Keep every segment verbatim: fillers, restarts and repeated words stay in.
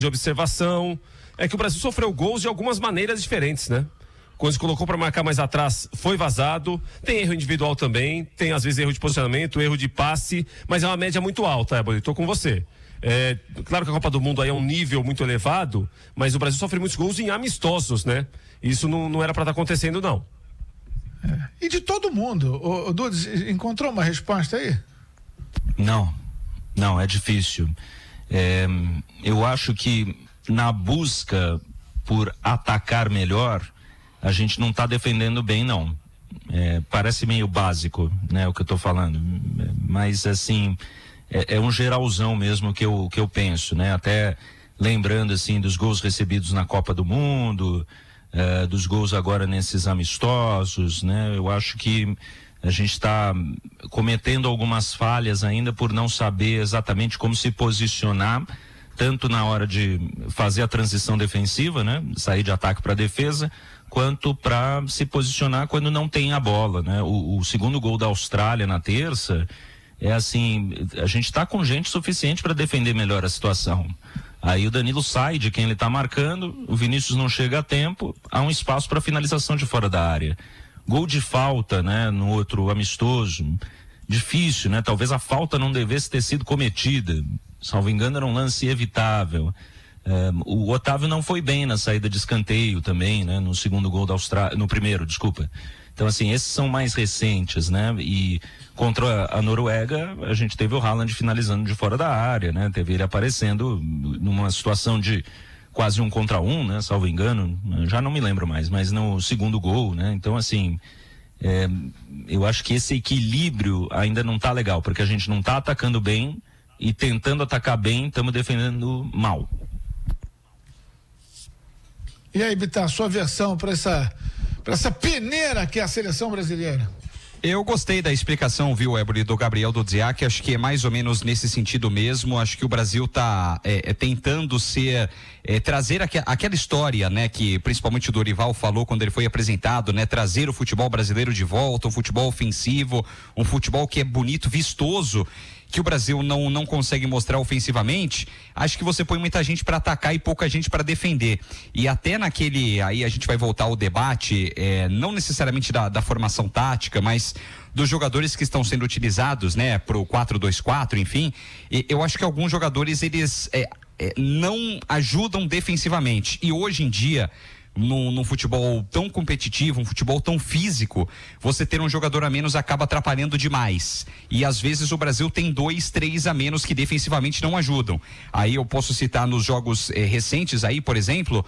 de observação, é que o Brasil sofreu gols de algumas maneiras diferentes, né? Quando se colocou para marcar mais atrás, foi vazado. Tem erro individual também, tem às vezes erro de posicionamento, erro de passe, mas é uma média muito alta, Éboli, estou com você. É, claro que a Copa do Mundo aí é um nível muito elevado, mas o Brasil sofre muitos gols em amistosos, né? Isso não, não era para estar acontecendo, não. É. E de todo mundo, o, o Dudes, encontrou uma resposta aí? Não, não, é difícil. É, eu acho que na busca por atacar melhor, a gente não está defendendo bem, não. É, parece meio básico, né, o que eu estou falando, mas assim, é, é um geralzão mesmo que eu, que eu penso, né, até lembrando assim dos gols recebidos na Copa do Mundo, é, dos gols agora nesses amistosos, né, eu acho que a gente está cometendo algumas falhas ainda por não saber exatamente como se posicionar, tanto na hora de fazer a transição defensiva, né, sair de ataque para defesa, quanto para se posicionar quando não tem a bola, né? O, o segundo gol da Austrália na terça é assim, a gente está com gente suficiente para defender melhor a situação. Aí o Danilo sai de quem ele está marcando, o Vinícius não chega a tempo, há um espaço para finalização de fora da área. Gol de falta, né? No outro amistoso, difícil, né? Talvez a falta não devesse ter sido cometida, salvo engano era um lance evitável. É, o Otávio não foi bem na saída de escanteio também, né? No segundo gol da Austrália, no primeiro, desculpa. Então assim, esses são mais recentes, né? E contra a Noruega, a gente teve o Haaland finalizando de fora da área, né? Teve ele aparecendo numa situação de quase um contra um, né? Salvo engano, já não me lembro mais, mas no segundo gol, né? Então assim, é, eu acho que esse equilíbrio ainda não tá legal, porque a gente não tá atacando bem e tentando atacar bem, estamos defendendo mal. E aí, Bittar, sua versão para essa, para essa peneira que é a seleção brasileira? Eu gostei da explicação, viu, Éboli, do Gabriel Dudziak, acho que é mais ou menos nesse sentido mesmo, acho que o Brasil está é, é, tentando ser, é, trazer aqu aquela história, né, que principalmente o Dorival falou quando ele foi apresentado, né, trazer o futebol brasileiro de volta, um futebol ofensivo, um futebol que é bonito, vistoso, que o Brasil não, não consegue mostrar ofensivamente. Acho que você põe muita gente para atacar e pouca gente para defender. E até naquele, aí a gente vai voltar ao debate, é, não necessariamente da, da formação tática, mas dos jogadores que estão sendo utilizados, né, pro quatro dois quatro, enfim. E eu acho que alguns jogadores, eles é, é, não ajudam defensivamente. E hoje em dia, num, num futebol tão competitivo, um futebol tão físico, você ter um jogador a menos acaba atrapalhando demais. E às vezes o Brasil tem dois, três a menos que defensivamente não ajudam. Aí eu posso citar nos jogos eh, recentes aí, por exemplo,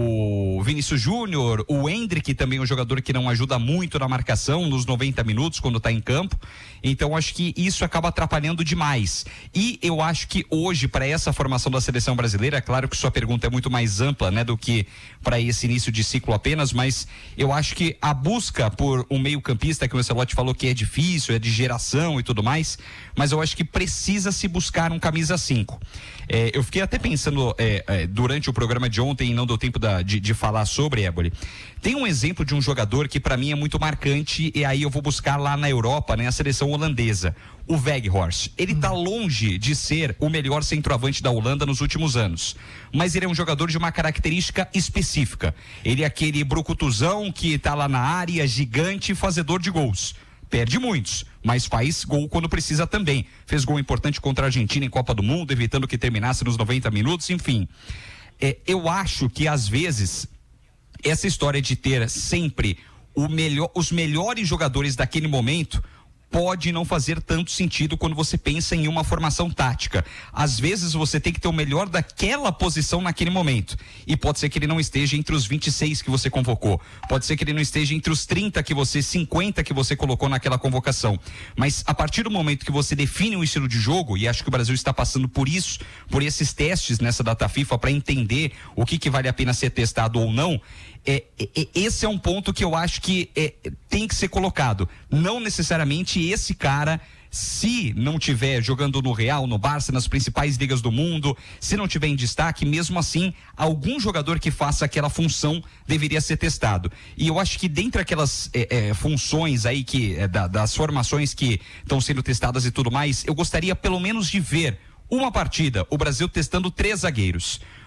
o Vinícius Júnior, o Endrick também é um jogador que não ajuda muito na marcação nos noventa minutos quando está em campo. Então acho que isso acaba atrapalhando demais. E eu acho que hoje, para essa formação da seleção brasileira, é claro que sua pergunta é muito mais ampla, né, do que para esse início de ciclo apenas, mas eu acho que a busca por um meio-campista, que o Ancelotti falou que é difícil, é de geração e tudo mais, mas eu acho que precisa se buscar um camisa cinco. É, eu fiquei até pensando é, é, durante o programa de ontem, e não deu tempo da, de, de falar sobre, Éboli. Tem um exemplo de um jogador que para mim é muito marcante, e aí eu vou buscar lá na Europa, né, a seleção holandesa, o Weghorst. Ele está longe de ser o melhor centroavante da Holanda nos últimos anos, mas ele é um jogador de uma característica específica. Ele é aquele brucutuzão que está lá na área, gigante, fazedor de gols. Perde muitos, mas faz gol quando precisa também. Fez gol importante contra a Argentina em Copa do Mundo, evitando que terminasse nos noventa minutos, enfim. É, eu acho que às vezes essa história de ter sempre o melhor, os melhores jogadores daquele momento pode não fazer tanto sentido quando você pensa em uma formação tática. Às vezes você tem que ter o melhor daquela posição naquele momento. E pode ser que ele não esteja entre os vinte e seis que você convocou. Pode ser que ele não esteja entre os trinta que você, cinquenta que você colocou naquela convocação. Mas a partir do momento que você define um estilo de jogo, e acho que o Brasil está passando por isso, por esses testes nessa data FIFA para entender o que, que vale a pena ser testado ou não, É, é, esse é um ponto que eu acho que é, tem que ser colocado. Não necessariamente esse cara, se não tiver jogando no Real, no Barça, nas principais ligas do mundo, se não tiver em destaque, mesmo assim, algum jogador que faça aquela função deveria ser testado. E eu acho que dentre aquelas é, é, funções aí que, é, da, das formações que estão sendo testadas e tudo mais, eu gostaria pelo menos de ver uma partida, o Brasil testando três zagueiros.